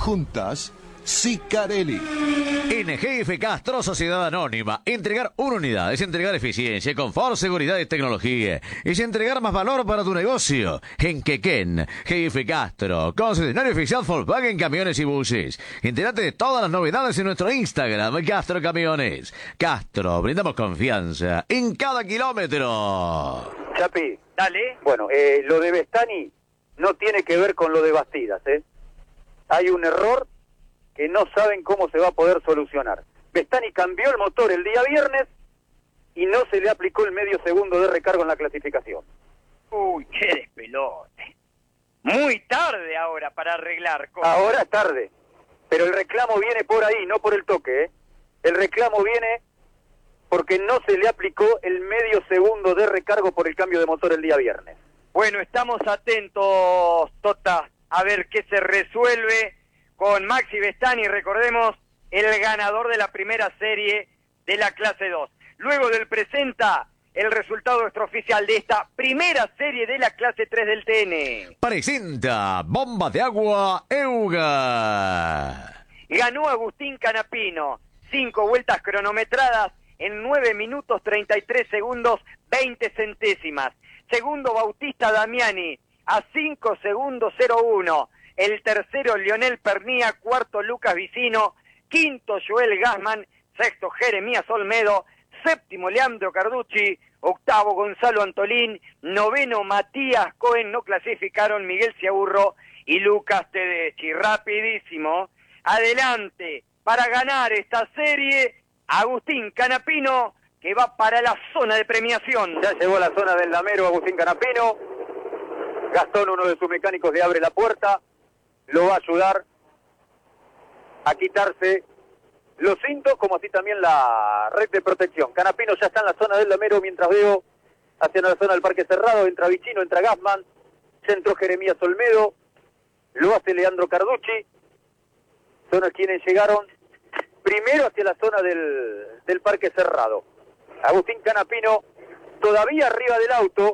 Juntas, Sicarelli. En GF Castro, Sociedad Anónima, entregar una unidad es entregar eficiencia, confort, seguridad y tecnología. Es entregar más valor para tu negocio. En Quequén, GF Castro, concesionario oficial Volkswagen Camiones y Buses. Entérate de todas las novedades en nuestro Instagram, Castro Camiones. Castro, brindamos confianza en cada kilómetro. Chapi, Dale. bueno, lo de Bestani no tiene que ver con lo de Bastidas, ¿eh? Hay un error que no saben cómo se va a poder solucionar. Bestani cambió el motor el día viernes y no se le aplicó el medio segundo de recargo en la clasificación. Uy, qué despelote. Muy tarde ahora para arreglar cosas. Ahora es tarde, pero el reclamo viene por ahí, no por el toque, ¿eh? El reclamo viene porque no se le aplicó el medio segundo de recargo por el cambio de motor el día viernes. Bueno, estamos atentos, Tota, a ver qué se resuelve con Maxi Bestani, recordemos, el ganador de la primera serie de la clase 2. Luego del presenta el resultado extraoficial de esta primera serie de la clase 3 del TN. Presenta Bomba de Agua Euga. Ganó Agustín Canapino, 5 vueltas cronometradas en 9 minutos 33 segundos 20 centésimas. Segundo Bautista Damiani a 5 segundos 01. El tercero Lionel Pernía, cuarto Lucas Vicino, quinto Joel Gassman, sexto Jeremías Olmedo, séptimo Leandro Carducci, octavo Gonzalo Antolín, noveno Matías Cohen, no clasificaron Miguel Ciaburro y Lucas Tedeschi. Rapidísimo, adelante para ganar esta serie, Agustín Canapino, que va para la zona de premiación. Ya llegó a la zona del Lamero Agustín Canapino. Gastón, uno de sus mecánicos, le abre la puerta, lo va a ayudar a quitarse los cintos, como así también la red de protección. Canapino ya está en la zona del Lamero, mientras veo hacia la zona del Parque Cerrado, entra Vicino, entra Gassman, centro Jeremías Olmedo, lo hace Leandro Carducci, son quienes llegaron primero hacia la zona del Parque Cerrado. Agustín Canapino todavía arriba del auto,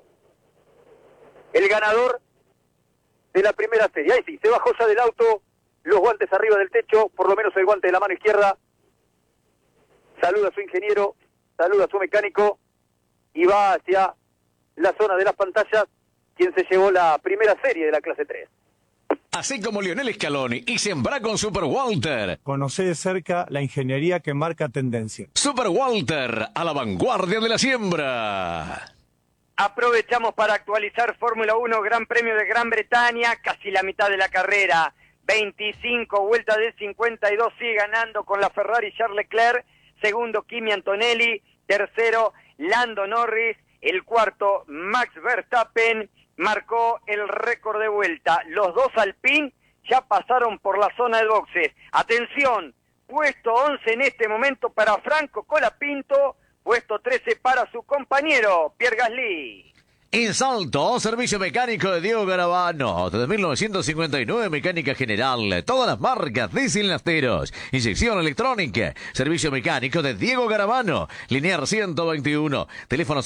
el ganador de la primera serie. Ahí sí, se bajó ya del auto, los guantes arriba del techo, por lo menos el guante de la mano izquierda. Saluda a su ingeniero, saluda a su mecánico y va hacia la zona de las pantallas, quien se llevó la primera serie de la clase 3. Así como Lionel Scaloni y sembra con Super Walter. Conoce de cerca la ingeniería que marca tendencia. Super Walter, a la vanguardia de la siembra. Aprovechamos para actualizar Fórmula 1 Gran Premio de Gran Bretaña, casi la mitad de la carrera. 25 vueltas de 52, sigue ganando con la Ferrari Charles Leclerc. Segundo, Kimi Antonelli. Tercero, Lando Norris. El cuarto, Max Verstappen, marcó el récord de vuelta. Los dos Alpine ya pasaron por la zona de boxes. Atención, puesto 11 en este momento para Franco Colapinto, puesto 13 para su compañero Pierre Gasly. En Salto, servicio mecánico de Diego Garavano. Desde 1959, mecánica general. Todas las marcas, diésel lasteros. Inyección electrónica. Servicio mecánico de Diego Garavano. Linear 121. Teléfono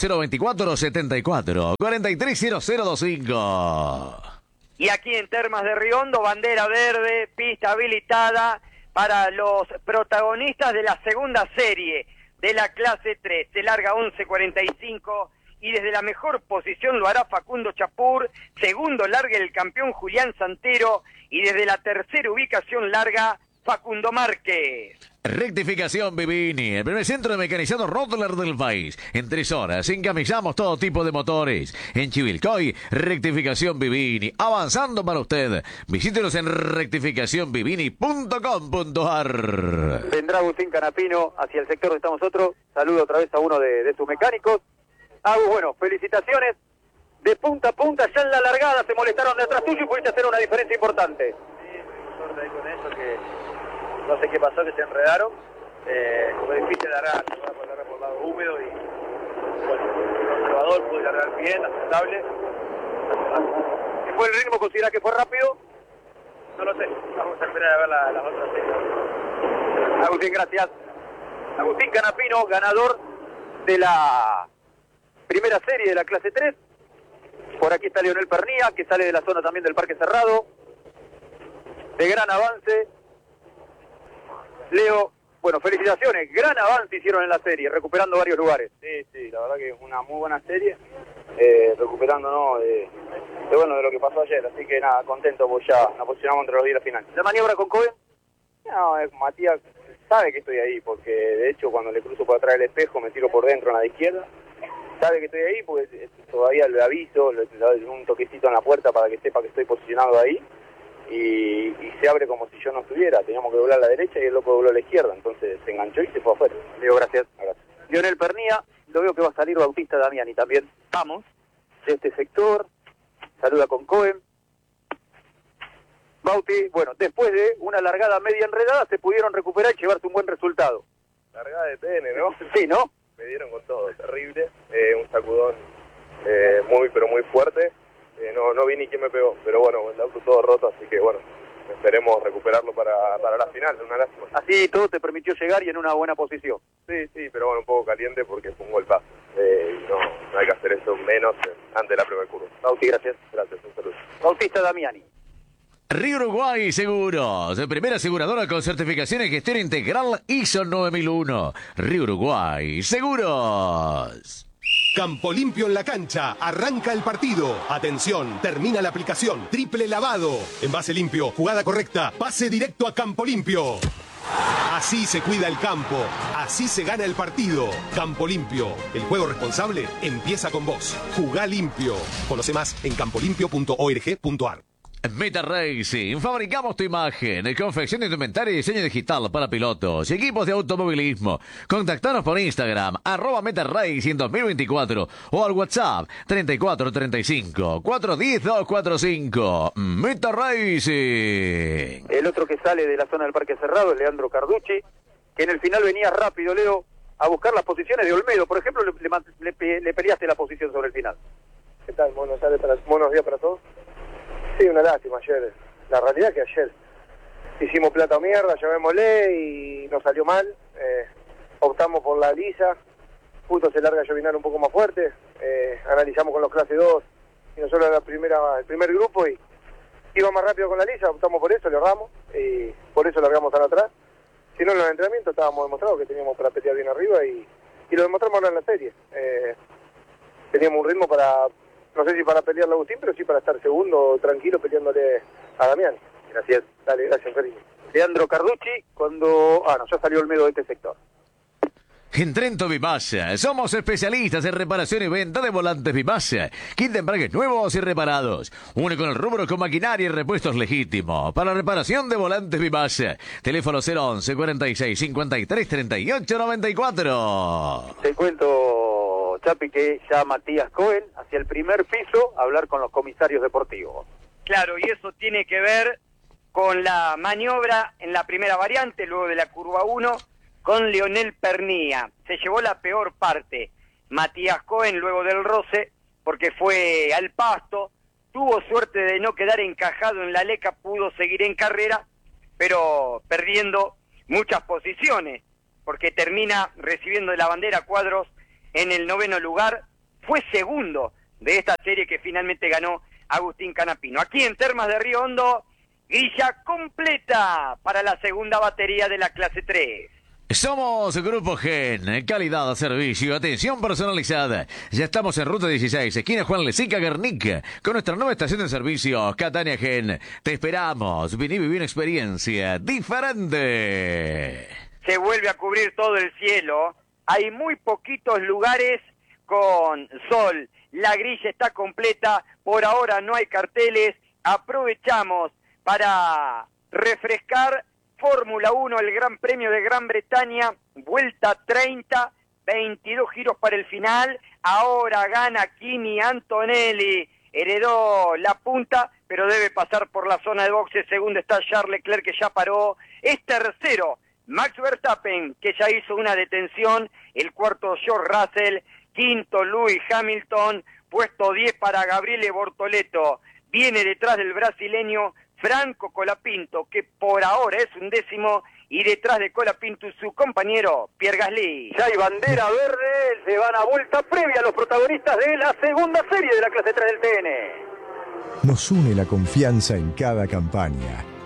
024-74-430025. Y aquí en Termas de Riondo, bandera verde, pista habilitada para los protagonistas de la segunda serie de la clase 3. Se larga 11:45. Y desde la mejor posición lo hará Facundo Chapur, segundo larga el campeón Julián Santero, y desde la tercera ubicación larga Facundo Márquez. Rectificación Vivini, el primer centro de mecanizado Rottler del país. En 3 horas encamillamos todo tipo de motores. En Chivilcoy, Rectificación Vivini, avanzando para usted. Visítenos en rectificacionvivini.com.ar. Vendrá Agustín Canapino hacia el sector donde estamos nosotros. Saludo otra vez a uno de sus mecánicos. Bueno, felicitaciones. De punta a punta, ya en la largada se molestaron detrás tuyo y pudiste hacer una diferencia importante. Sí, tuvimos suerte ahí con eso, que no sé qué pasó, que se enredaron. Fue difícil largar, por el lado húmedo y bueno, conservador, pude largar bien, aceptable. ¿Qué fue el ritmo? ¿Considerás que fue rápido? No lo sé, vamos a esperar a ver las otras series. Agustín, gracias. Agustín Canapino, ganador de la primera serie de la clase 3. Por aquí está Lionel Pernía, que sale de la zona también del Parque Cerrado. de gran avance. Leo, bueno, felicitaciones, gran avance hicieron en la serie, recuperando varios lugares. Sí, la verdad que es una muy buena serie, recuperándonos de lo que pasó ayer, así que nada, contento, pues ya nos posicionamos entre los 10 de la final. ¿La maniobra con Cohen? No, Matías sabe que estoy ahí, porque de hecho cuando le cruzo por atrás del espejo me tiro por dentro en la de izquierda. Sabe que estoy ahí, porque todavía le aviso, le doy un toquecito en la puerta para que sepa que estoy posicionado ahí. Y se abre como si yo no estuviera. Teníamos que doblar a la derecha y el loco dobló a la izquierda, entonces se enganchó y se fue afuera. Leo, gracias. Gracias. Lionel Pernía, lo veo que va a salir Bautista Damiani también. Vamos. De este sector, saluda con Cohen. Bauti, bueno, después de una largada media enredada, se pudieron recuperar y llevarse un buen resultado. Largada de TN, ¿no? Sí, ¿no? Me dieron con todo, terrible. Un sacudón pero muy fuerte. No vi ni quién me pegó, pero bueno, el auto todo roto, así que bueno, esperemos recuperarlo para la final, una lástima. Así todo te permitió llegar y en una buena posición. Sí, pero bueno, un poco caliente porque fue un golpazo. No hay que hacer eso menos antes de la primera curva. Bauti, gracias. Gracias, un saludo. Bautista Damiani. Río Uruguay Seguros, primera aseguradora con certificación en gestión integral ISO 9001. Río Uruguay Seguros. Campo Limpio en la cancha, arranca el partido. Atención, termina la aplicación, triple lavado. Envase limpio, jugada correcta, pase directo a Campo Limpio. Así se cuida el campo, así se gana el partido. Campo Limpio, el juego responsable empieza con vos. Jugá limpio. Conoce más en campolimpio.org.ar. Meta Racing, fabricamos tu imagen, confección de indumentaria y diseño digital para pilotos y equipos de automovilismo. Contactanos por Instagram, @Meta Racing 2024 o al WhatsApp 3435 410 245. Meta Racing. El otro que sale de la zona del Parque Cerrado es Leandro Carducci, que en el final venía rápido, Leo, a buscar las posiciones de Olmedo. Por ejemplo, le peleaste la posición sobre el final. ¿Qué tal? Buenos días para todos. Sí, una lástima ayer. La realidad es que ayer hicimos plata o mierda, llamémosle, y nos salió mal. Optamos por la lisa, justo se larga a llovinar un poco más fuerte. Analizamos con los clase 2 y nosotros era el primer grupo y iba más rápido con la lisa, optamos por eso, le erramos y por eso largamos tan atrás. Si no, en los entrenamientos estábamos demostrados que teníamos para pelear bien arriba y lo demostramos ahora en la serie. Teníamos un ritmo para... No sé si para pelear a Agustín, pero sí para estar segundo, tranquilo, peleándole a Damián. Gracias. Dale, gracias, cariño. Leandro Carducci, cuando... ya salió Olmedo de este sector. En Trento Vimasa, somos especialistas en reparación y venta de volantes Vimasa, kit de embragues nuevos y reparados. Único en el rubro con maquinaria y repuestos legítimos. Para reparación de volantes Vimasa, teléfono 011 46 53 38 94. Te cuento, Chapi, que ya Matías Cohen hacia el primer piso a hablar con los comisarios deportivos. Claro, y eso tiene que ver con la maniobra en la primera variante, luego de la curva 1, con Lionel Pernía. Se llevó la peor parte Matías Cohen luego del roce, porque fue al pasto, tuvo suerte de no quedar encajado en la leca, pudo seguir en carrera, pero perdiendo muchas posiciones, porque termina recibiendo la bandera Cuadros en el 9º lugar, fue segundo de esta serie que finalmente ganó Agustín Canapino. Aquí en Termas de Río Hondo, grilla completa para la segunda batería de la clase 3. Somos Grupo Gen, calidad, servicio, atención personalizada. Ya estamos en Ruta 16, esquina Juan Lezica, Guernica, con nuestra nueva estación de servicio, Catania Gen. Te esperamos, vení y viví una experiencia diferente. Se vuelve a cubrir todo el cielo, hay muy poquitos lugares con sol, la grilla está completa, por ahora no hay carteles, aprovechamos para refrescar Fórmula 1, el Gran Premio de Gran Bretaña, vuelta 30, 22 giros para el final, ahora gana Kimi Antonelli, heredó la punta, pero debe pasar por la zona de boxes, segundo está Charles Leclerc que ya paró, es tercero Max Verstappen que ya hizo una detención, el cuarto George Russell, quinto Lewis Hamilton, puesto 10 para Gabriele Bortoleto, viene detrás del brasileño Franco Colapinto, que por ahora es 11º, y detrás de Colapinto su compañero Pierre Gasly. Ya hay bandera verde, se van a vuelta previa a los protagonistas de la segunda serie de la clase 3 del TN. Nos une la confianza en cada campaña,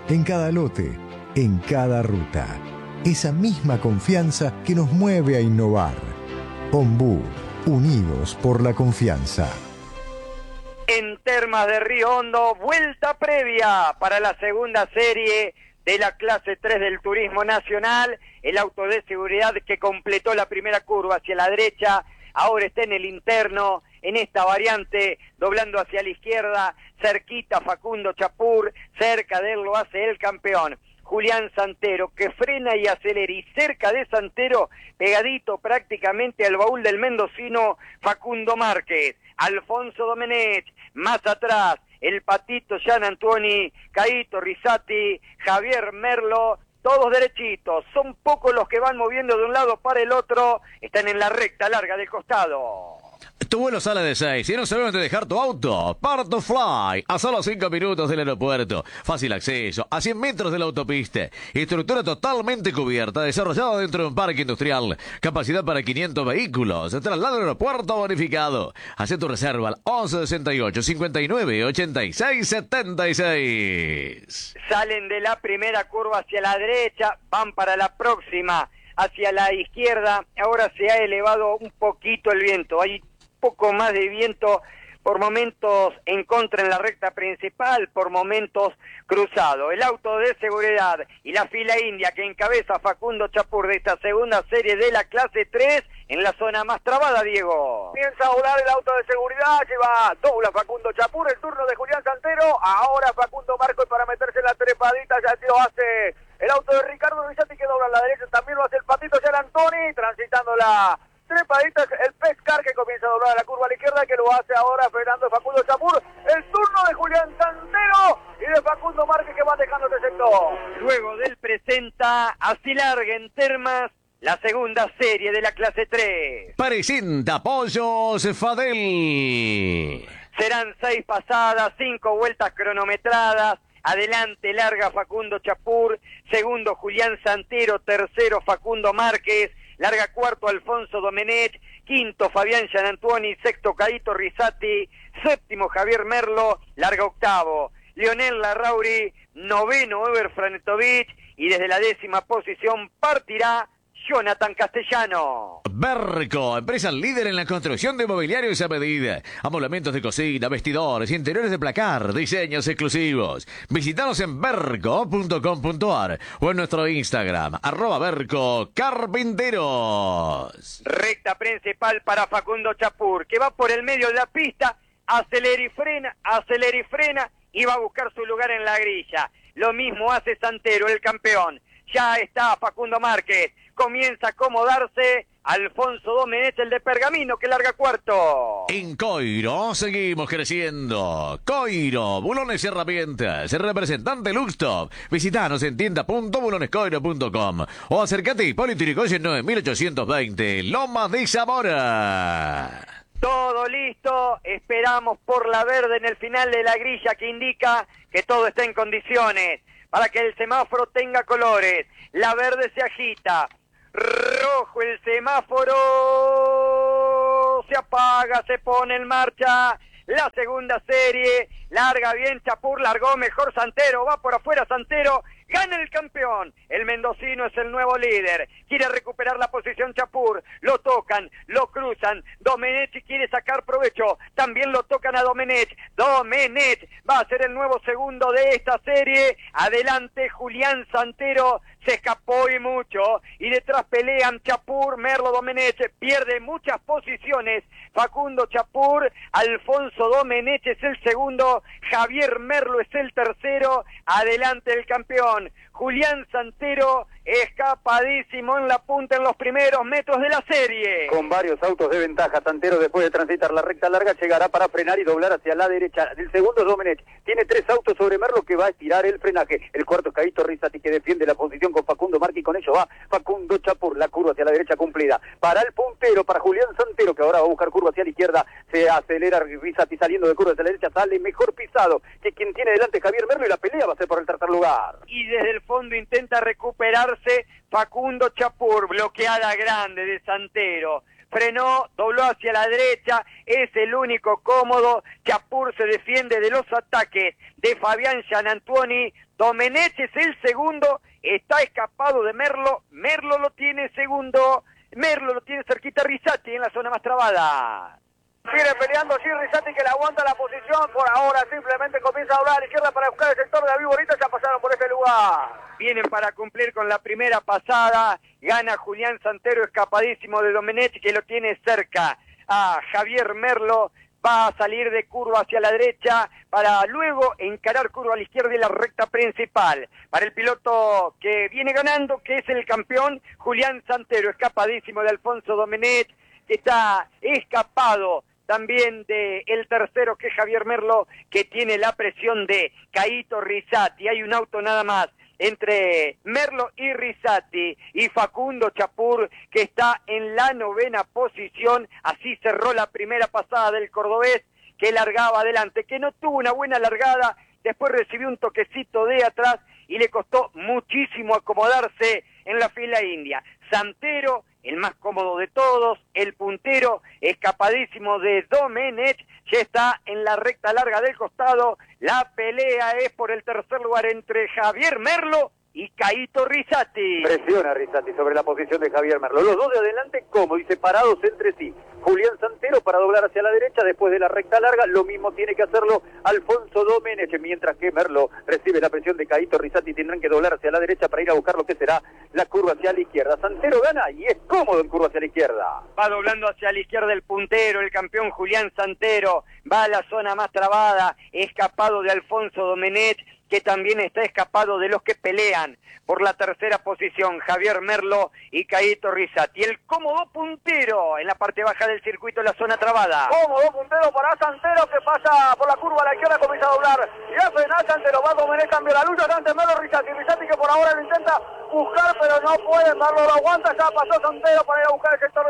en cada lote, en cada ruta. Esa misma confianza que nos mueve a innovar. Ombú, unidos por la confianza. En Termas de Río Hondo, vuelta previa para la segunda serie de la clase 3 del Turismo Nacional. El auto de seguridad que completó la primera curva hacia la derecha, ahora está en el interno, en esta variante, doblando hacia la izquierda, cerquita Facundo Chapur, cerca de él lo hace el campeón Julián Santero, que frena y acelera, y cerca de Santero, pegadito prácticamente al baúl del mendocino, Facundo Márquez, Alfonso Domenech, más atrás, el Patito Gian Antoni, Caíto Risati, Javier Merlo, todos derechitos, son pocos los que van moviendo de un lado para el otro, están en la recta larga del costado. Tu vuelo sale de 6 y no sabes dónde dejar tu auto. Parto Fly, a solo 5 minutos del aeropuerto. Fácil acceso, a 100 metros de la autopista. Estructura totalmente cubierta, desarrollada dentro de un parque industrial. Capacidad para 500 vehículos. Traslado al aeropuerto bonificado. Haz tu reserva al 1168 59 86 76. Salen de la primera curva hacia la derecha, van para la próxima hacia la izquierda. Ahora se ha elevado un poquito el viento, hay poco más de viento, por momentos en contra en la recta principal, por momentos cruzado. El auto de seguridad y la fila india que encabeza Facundo Chapur de esta segunda serie de la clase 3 en la zona más trabada, Diego. Piensa a volar el auto de seguridad, lleva dobla Facundo Chapur, el turno de Julián Santero, ahora Facundo Marcos para meterse en la trepadita, ya lo hace el auto de Ricardo Villati que dobla a la derecha, también lo hace el Patito Gian Antoni, transitando la trepadita, el Pescar que comienza a doblar a la curva a la izquierda, que lo hace ahora Fernando Facundo Chapur, el turno de Julián Santero y de Facundo Márquez que va dejando este sector. Luego del presenta, así larga en Termas, la segunda serie de la clase 3. Presenta Pollos Fadel. Serán 6 pasadas, 5 vueltas cronometradas. Adelante larga Facundo Chapur, segundo Julián Santero, tercero Facundo Márquez, larga cuarto Alfonso Domenech, quinto Fabián Gian Antoni, sexto Caíto Risati, séptimo Javier Merlo, larga octavo Leonel Larrauri, noveno Eber Franetovich y desde la 10ª posición partirá Jonathan Castellano. Berco, empresa líder en la construcción de mobiliarios a medida. Amoblamientos de cocina, vestidores, interiores de placar, diseños exclusivos. Visítanos en berco.com.ar o en nuestro Instagram, @Berco Carpinteros. Recta principal para Facundo Chapur, que va por el medio de la pista, acelera y frena, y va a buscar su lugar en la grilla. Lo mismo hace Santero, el campeón. Ya está Facundo Márquez, comienza a acomodarse Alfonso Domenech, el de Pergamino, que larga cuarto. En Coiro seguimos creciendo. Coiro, bulones y herramientas. Representante Luxtop. Visítanos en tienda.bulonescoiro.com o acércate a Hipólito Yrigoyen 9820, Loma de Zamora. Todo listo, esperamos por la verde en el final de la grilla que indica que todo está en condiciones para que el semáforo tenga colores. La verde se agita, rojo el semáforo, se apaga, se pone en marcha la segunda serie, larga bien Chapur, largó mejor Santero, va por afuera Santero, gana el campeón, el mendocino es el nuevo líder, quiere recuperar la posición Chapur, lo tocan, lo cruzan, Domenech quiere sacar provecho, también lo tocan a Domenech va a ser el nuevo segundo de esta serie, adelante Julián Santero, se escapó y mucho, y detrás pelean Chapur, Merlo, Domenech, pierde muchas posiciones, Facundo Chapur, Alfonso Domenech es el segundo, Javier Merlo es el tercero, adelante el campeón, Julián Santero escapadísimo en la punta en los primeros metros de la serie. Con varios autos de ventaja, Santero después de transitar la recta larga llegará para frenar y doblar hacia la derecha. El segundo es Domenech, tiene 3 autos sobre Merlo que va a estirar el frenaje. El cuarto es Caíto Risati que defiende la posición con Facundo Márquez y con ello va Facundo Chapur, la curva hacia la derecha cumplida. Para el puntero, para Julián Santero que ahora va a buscar curva hacia la izquierda, se acelera Risati saliendo de curva hacia la derecha, sale mejor pisado que quien tiene delante Javier Merlo y la pelea va a ser por el tercer lugar. Y desde el fondo intenta recuperarse Facundo Chapur, bloqueada grande de Santero. frenó, dobló hacia la derecha, es el único cómodo. Chapur se defiende de los ataques de Fabián Gianantuoni. Domenech es el segundo, está escapado de Merlo, Merlo lo tiene segundo, Merlo lo tiene cerquita Rizzati en la zona más trabada. Sigue peleando allí Rizzati, que le aguanta la posición. Por ahora simplemente comienza a doblar a la izquierda para buscar el sector de la Viborita. Ya pasaron por este lugar. Vienen para cumplir con la primera pasada. Gana Julián Santero, escapadísimo de Domenech, que lo tiene cerca a Javier Merlo. Va a salir de curva hacia la derecha para luego encarar curva a la izquierda y la recta principal. Para el piloto que viene ganando, que es el campeón, Julián Santero, escapadísimo de Alfonso Domenech, que está escapado también de el tercero, que es Javier Merlo, que tiene la presión de Caíto Rizzati. Hay un auto nada más entre Merlo y Rizzati, y Facundo Chapur, que está en la 9ª posición. Así cerró la primera pasada del cordobés, que largaba adelante, que no tuvo una buena largada, después recibió un toquecito de atrás y le costó muchísimo acomodarse en la fila india. Santero, el más cómodo de todos, el puntero, escapadísimo de Domenech, ya está en la recta larga del costado. La pelea es por el tercer lugar entre Javier Merlo y Caíto Rizzati. Presiona Rizzati sobre la posición de Javier Merlo. Los dos de adelante cómodos y separados entre sí. Julián Santero para doblar hacia la derecha después de la recta larga. Lo mismo tiene que hacerlo Alfonso Domenech, mientras que Merlo recibe la presión de Caíto Rizzati. Tendrán que doblar hacia la derecha para ir a buscar lo que será la curva hacia la izquierda. Santero gana y es cómodo en curva hacia la izquierda. Va doblando hacia la izquierda el puntero, el campeón Julián Santero. Va a la zona más trabada, escapado de Alfonso Domenech, que también está escapado de los que pelean por la tercera posición, Javier Merlo y Caíto Rizzati. El cómodo puntero en la parte baja del circuito, la zona trabada. Cómodo puntero para Santero, que pasa por la curva a la izquierda, comienza a doblar. Y a frenar Santero, va a Domenech, cambio la lucha ante Merlo Rizzati. Rizzati, que por ahora lo intenta buscar, pero no puede, Merlo lo aguanta, ya pasó Santero para ir a buscar el sector de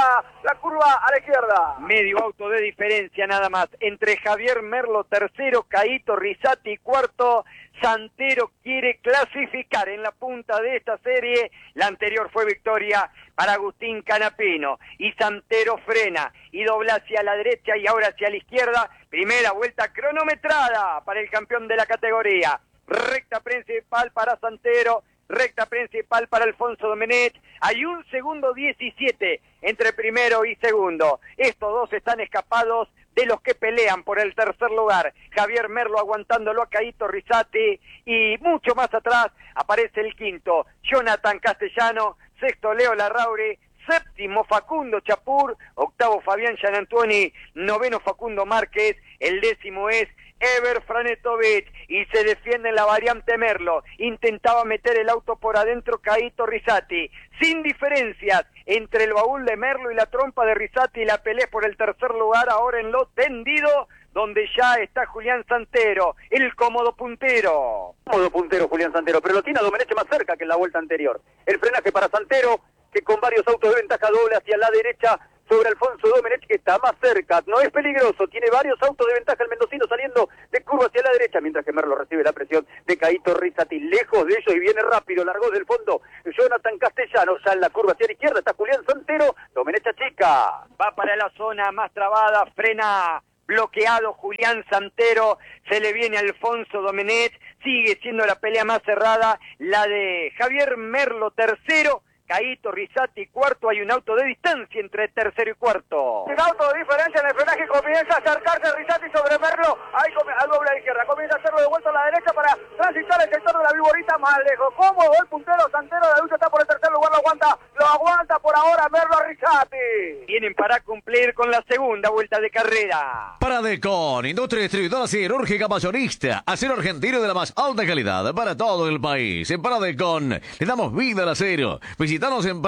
la curva a la izquierda. Medio auto de diferencia nada más entre Javier Merlo tercero, Caíto Rizzati cuarto. Santero quiere clasificar en la punta de esta serie. La anterior fue victoria para Agustín Canapino, y Santero frena y dobla hacia la derecha y ahora hacia la izquierda. Primera vuelta cronometrada para el campeón de la categoría. Recta principal para Santero, recta principal para Alfonso Domenech. Hay 1 segundo 17 entre primero y segundo. Estos dos están escapados de los que pelean por el tercer lugar. Javier Merlo aguantándolo a Caíto Rizzati, y mucho más atrás aparece el quinto, Jonathan Castellano, sexto Leo Larrauri, séptimo Facundo Chapur, octavo Fabián Gianantuoni, noveno Facundo Márquez, el décimo es Ever Franetovic, y se defiende en la variante Merlo. Intentaba meter el auto por adentro Caíto Rizzati, sin diferencias entre el baúl de Merlo y la trompa de Rizzati. La pelea por el tercer lugar ahora en lo tendido, donde ya está Julián Santero, el cómodo puntero. Cómodo puntero Julián Santero, pero lo tiene a Domenech más cerca que en la vuelta anterior. El frenaje para Santero, que con varios autos de ventaja doble hacia la derecha sobre Alfonso Domenech, que está más cerca. No es peligroso, tiene varios autos de ventaja el mendocino saliendo de curva hacia la derecha, mientras que Merlo recibe la presión de Caíto Rizzati. Lejos de ellos y viene rápido, largó del fondo Jonathan Castellano. Ya en la curva hacia la izquierda está Julián Santero. Domenech achica. Va para la zona más trabada, frena bloqueado Julián Santero, se le viene Alfonso Domenech. Sigue siendo la pelea más cerrada, la de Javier Merlo tercero, Caíto Rizzati cuarto. Hay un auto de distancia entre tercero y cuarto. Un auto de diferencia en el frenaje, comienza a acercarse Rizzati sobre Merlo. Ahí al doble a la izquierda, comienza a hacerlo de vuelta a la derecha para transitar el sector de la Viborita más lejos. Cómodo el puntero Santero, la lucha está por el tercer lugar, lo aguanta por ahora Merlo Rizzati. Tienen para cumplir con la segunda vuelta de carrera. Paradecon, industria distribuidora siderúrgica mayorista, acero argentino de la más alta calidad para todo el país. En Paradecon le damos vida al acero. Visítanos en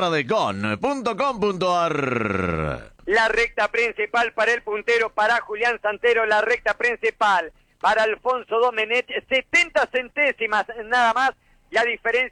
paradecon.com.ar. La recta principal para el puntero, para Julián Santero, la recta principal para Alfonso Domenech, 70 centésimas nada más la diferencia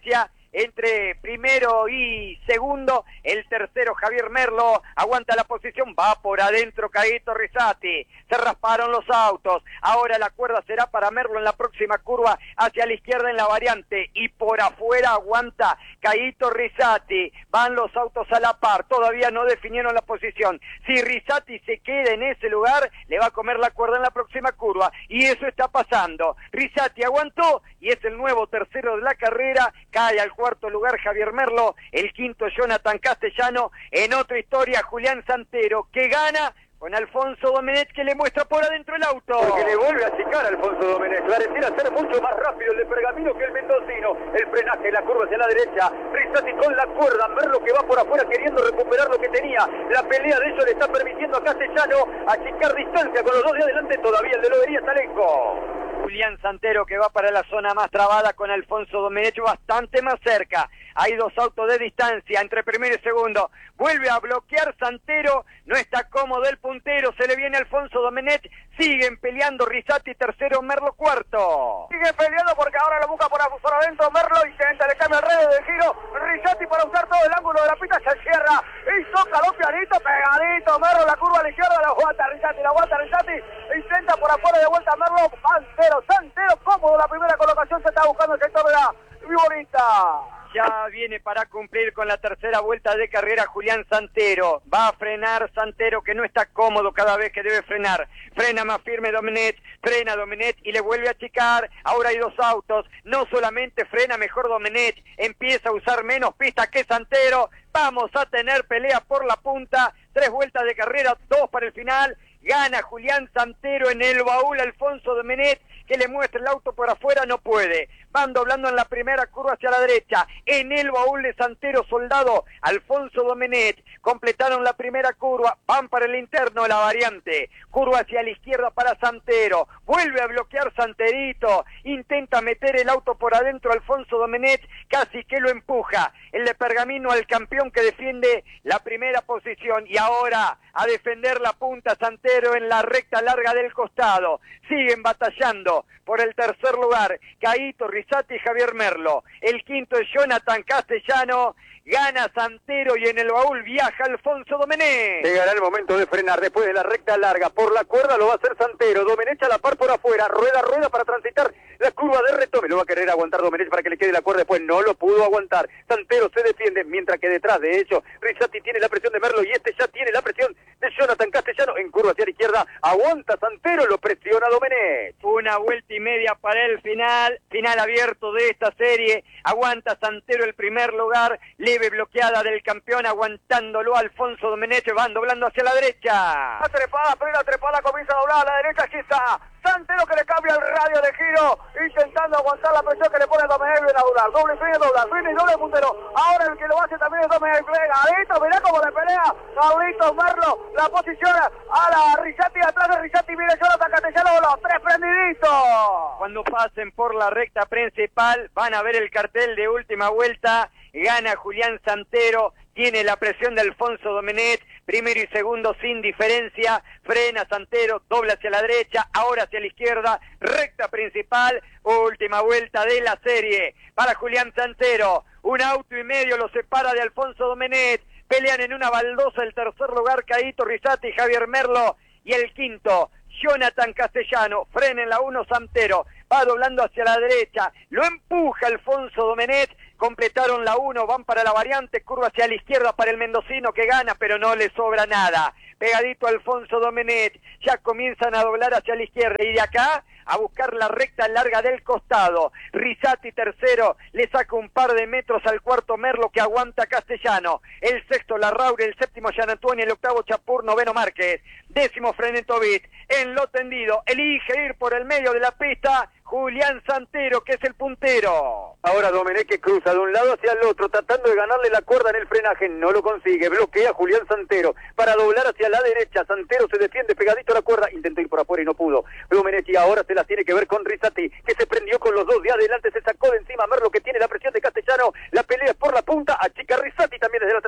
entre primero y segundo. El tercero, Javier Merlo, aguanta la posición, va por adentro Caíto Rizzati. Se rasparon los autos. Ahora la cuerda será para Merlo en la próxima curva hacia la izquierda en la variante. Y por afuera aguanta Caíto Rizzati. Van los autos a la par. Todavía no definieron la posición. Si Rizzati se queda en ese lugar, le va a comer la cuerda en la próxima curva. Y eso está pasando. Rizzati aguantó y es el nuevo tercero de la carrera. Cae al cuarto lugar Javier Merlo. El quinto, Jonathan Castellano. En otra historia, Julián Santero, que gana con Alfonso Domenech, que le muestra por adentro el auto. Porque le vuelve a achicar a Alfonso Domenech. Pareciera ser mucho más rápido el de Pergamino que el mendocino. El frenaje, la curva hacia la derecha. Rizzati con la cuerda. Merlo que va por afuera queriendo recuperar lo que tenía. La pelea de ellos le está permitiendo a Castellano achicar distancia con los dos de adelante. Todavía el de Lobería está lejos. Julián Santero que va para la zona más trabada con Alfonso Domenech bastante más cerca. Hay dos autos de distancia entre primero y segundo. Vuelve a bloquear Santero. No está cómodo el puntero. Se le viene Alfonso Domenech. Siguen peleando Rizzati tercero, Merlo cuarto. Sigue peleando porque ahora lo busca por afuera adentro. Merlo intenta, le cambia el radio de giro. Rizzati para usar todo el ángulo de la pista se cierra. Y toca los pianitos pegadito. Merlo la curva a la izquierda. La aguanta Rizzati. Intenta por afuera de vuelta Merlo. Santero cómodo. La primera colocación se está buscando el sector de la Viborita. Ya viene para cumplir con la tercera vuelta de carrera Julián Santero. Va a frenar Santero, que no está cómodo cada vez que debe frenar. Frena más firme Domenech, frena Domenech y le vuelve a achicar. Ahora hay dos autos. No solamente frena mejor Domenech, empieza a usar menos pista que Santero. Vamos a tener pelea por la punta. 3 vueltas de carrera, 2 para el final. Gana Julián Santero en el baúl. Alfonso Domenech, que le muestra el auto por afuera, no puede. Van doblando en la primera curva hacia la derecha. En el baúl de Santero, Soldado, Alfonso Domenech. Completaron la primera curva. Van para el interno, la variante. Curva hacia la izquierda para Santero. Vuelve a bloquear Santerito. Intenta meter el auto por adentro Alfonso Domenech. Casi que lo empuja. El de Pergamino al campeón que defiende la primera posición. Y ahora a defender la punta Santero en la recta larga del costado. Siguen batallando por el tercer lugar Caíto Rizzati y Javier Merlo. El quinto es Jonathan Castellano. Gana Santero y en el baúl viaja Alfonso Domenech. Llegará el momento de frenar después de la recta larga. Por la cuerda lo va a hacer Santero. Domenech a la par por afuera. Rueda para transitar la curva de retome. Lo va a querer aguantar Domenech para que le quede la cuerda. Después no lo pudo aguantar. Santero se defiende, mientras que detrás de hecho Rizzati tiene la presión de Merlo y este ya tiene la presión de Jonathan Castellano. En curva hacia la izquierda aguanta Santero, lo presiona Domenech. Una vuelta y media para el final abierto de esta serie. Aguanta Santero el primer lugar. Leve bloqueada del campeón, aguantándolo Alfonso Domenech. Van doblando hacia la derecha. La trepada comienza a doblar a la derecha. Aquí está Santero, que le cambia el radio de giro, intentando aguantar la presión que le pone Domenech. Viene a doblar, doble freno y doble puntero. Ahora el que lo hace también es Domenech. Pegadito, mirá cómo le pelea Carlitos Merlo. La posición a la Rizzati, atrás de Rizzati viene Jonathan Castellano, los 3 prendiditos. Cuando pasen por la recta principal van a ver el cartel de última vuelta. Gana Julián Santero, tiene la presión de Alfonso Domenech, primero y segundo sin diferencia. Frena Santero, dobla hacia la derecha, ahora hacia la izquierda, recta principal, última vuelta de la serie para Julián Santero. 1 auto y medio lo separa de Alfonso Domenech. Pelean en una baldosa el tercer lugar Caíto Rizzati y Javier Merlo, y el quinto Jonathan Castellano. Frena en la 1 Santero, va doblando hacia la derecha, lo empuja Alfonso Domenech. Completaron la 1, van para la variante, curva hacia la izquierda para el mendocino, que gana, pero no le sobra nada. Pegadito Alfonso Domenech, ya comienzan a doblar hacia la izquierda, y de acá a buscar la recta larga del costado. Rizzati tercero, le saca un par de metros al cuarto Merlo, que aguanta Castellano. El sexto Larraure, el séptimo Gian Antonio, el octavo Chapur, noveno Márquez. 10º Frenetovich, en lo tendido, elige ir por el medio de la pista Julián Santero, que es el puntero. Ahora Domenech, que cruza de un lado hacia el otro, tratando de ganarle la cuerda en el frenaje, no lo consigue, bloquea Julián Santero para doblar hacia la derecha. Santero se defiende pegadito a la cuerda, intentó ir por afuera y no pudo. Domenech, y ahora se las tiene que ver con Rizzati, que se prendió con los dos de adelante, se sacó de encima a Merlo, que tiene la presión de Castellano. La pelea es por la punta, achica Rizzati también desde la tercera posición.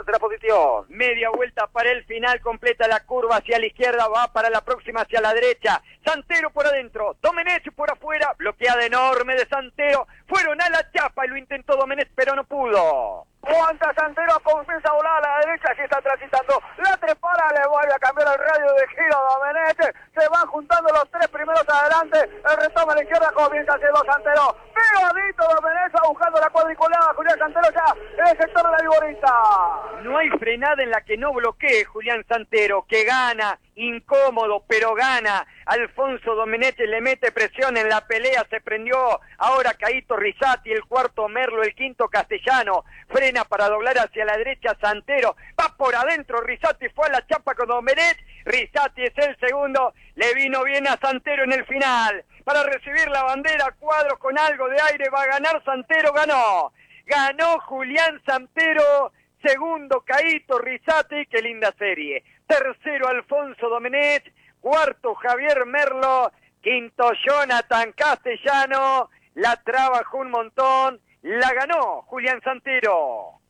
metió. Media vuelta para el final, completa la curva hacia la izquierda, va para la próxima hacia la derecha. Santero por adentro, Domenech por afuera, bloqueada enorme de Santero. Fueron a la chapa y lo intentó Domenech, pero no pudo. Aguanta Santero, comienza a volar a la derecha, así está transitando. La trepara, le vuelve a cambiar el radio de giro Domenech. Se van juntando los tres primeros adelante. El retoma a la izquierda, comienza hacia dos Santero. Pegadito Domenech, buscando la cuadriculada. Julián Santero ya en el sector de la Viborita. No hay frenada en la que no bloquee Julián Santero, que gana, incómodo, pero gana. Alfonso Domenech le mete presión en la pelea, se prendió. Ahora Caíto Rizzati, el cuarto Merlo, el quinto Castellano. Frena para doblar hacia la derecha Santero. Va por adentro, Rizzati fue a la chapa con Domenech. Rizzati es el segundo. Le vino bien a Santero en el final. Para recibir la bandera, Cuadros con algo de aire. Va a ganar Santero, ganó. Ganó Julián Santero. Segundo Caíto Rizzati, qué linda serie. Tercero Alfonso Domenech. Cuarto Javier Merlo. Quinto Jonathan Castellano. La trabajó un montón. La ganó Julián Santero.